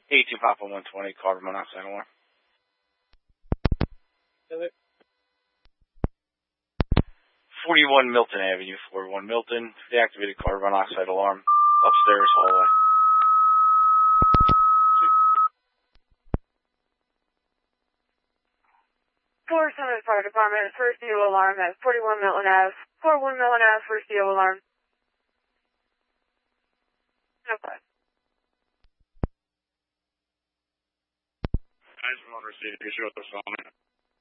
18 Papa 120, carbon monoxide alarm. 41 Milton Avenue, 41 Milton, deactivated carbon monoxide alarm, upstairs hallway. Floor Summit Fire Department, first CO alarm at 41 Milton Ave. 41 Milton Ave, first CO alarm. Okay. Guys, from on receipt, you show the phone.